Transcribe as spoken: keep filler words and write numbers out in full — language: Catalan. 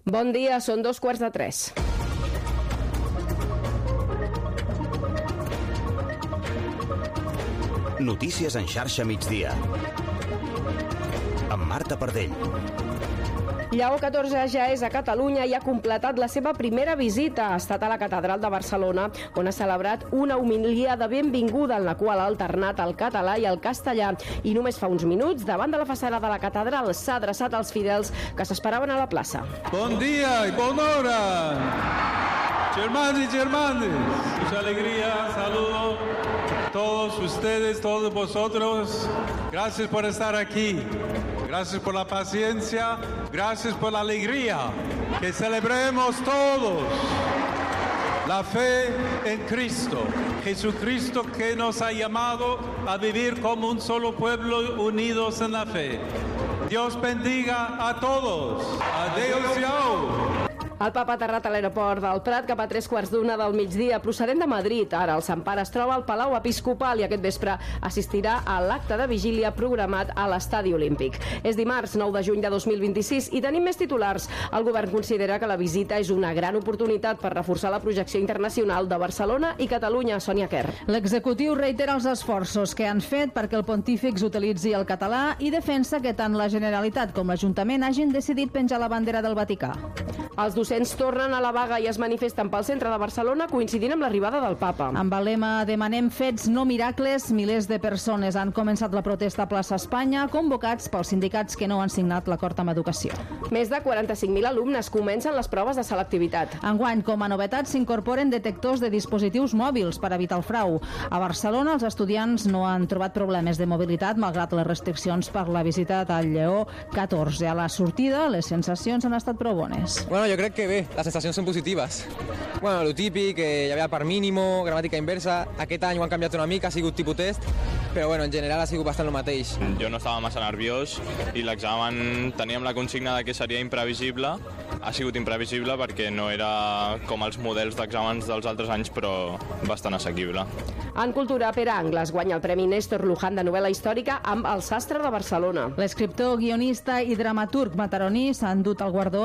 Bon dia, són dos quarts de tres. Notícies en xarxa migdia. Amb Marta Pardell. Lleó catorze ja és a Catalunya i ha completat la seva primera visita. Ha estat a la Catedral de Barcelona, on ha celebrat una homilia de benvinguda en la qual ha alternat el català i el castellà. I només fa uns minuts, davant de la façana de la catedral, s'ha adreçat als fidels que s'esperaven a la plaça. Bon dia i bona hora! Germans y germanes, mucha alegría, saludo a todos ustedes, todos vosotros. Gracias por estar aquí. Gracias por la paciencia, gracias por la alegría. Que celebremos todos la fe en Cristo. Jesucristo que nos ha llamado a vivir como un solo pueblo unidos en la fe. Dios bendiga a todos. Adéu-siau. El papa ha aterrat a l'aeroport del Prat cap a tres quarts d'una del migdia, procedent de Madrid. Ara el Sant Pare es troba al Palau Episcopal i aquest vespre assistirà a l'acte de vigília programat a l'Estadi Olímpic. És dimarts, nou de juny de dos mil vint-i-sis, i tenim més titulars. El govern considera que la visita és una gran oportunitat per reforçar la projecció internacional de Barcelona i Catalunya. Sònia Quer. L'executiu reitera els esforços que han fet perquè el pontífex utilitzi el català i defensa que tant la Generalitat com l'Ajuntament hagin decidit penjar la bandera del Vaticà. Els docents tornen a la vaga i es manifesten pel centre de Barcelona coincidint amb l'arribada del papa. Amb el lema "Demanem fets, no miracles", milers de persones han començat la protesta a plaça Espanya, convocats pels sindicats que no han signat l'acord amb educació. Més de quaranta-cinc mil alumnes comencen les proves de selectivitat. Enguany, com a novetat, s'incorporen detectors de dispositius mòbils per evitar el frau. A Barcelona, els estudiants no han trobat problemes de mobilitat malgrat les restriccions per la visita al Lleó catorze. A la sortida, les sensacions han estat prou bones. Bueno, jo crec que bé, les sensacions són positives. Bueno, lo típic, que hi havia part mínimo, gramàtica inversa. Aquest any ho han canviat una mica, ha sigut tipus test, però bueno, en general ha sigut bastant el mateix. Jo no estava massa nerviós i l'examen teníem la consigna de que seria imprevisible. Ha sigut imprevisible perquè no era com els models d'exàmens dels altres anys, però bastant assequible. En cultura, Pere Angles guanya el Premi Néstor Luján de novel·la històrica amb El sastre de Barcelona. L'escriptor, guionista i dramaturg mataroní s'ha endut el guardó